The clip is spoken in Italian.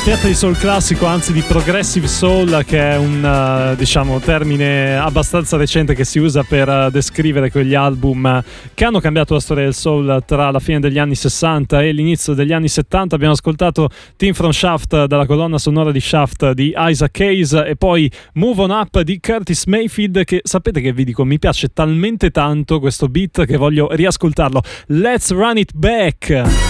doppietta di soul classico, anzi di progressive soul, che è un diciamo termine abbastanza recente che si usa per descrivere quegli album che hanno cambiato la storia del soul tra la fine degli anni 60 e l'inizio degli anni 70. Abbiamo ascoltato Team from Shaft dalla colonna sonora di Shaft di Isaac Hayes e poi Move On Up di Curtis Mayfield, che sapete che vi dico, mi piace talmente tanto questo beat che voglio riascoltarlo. Let's Run It Back.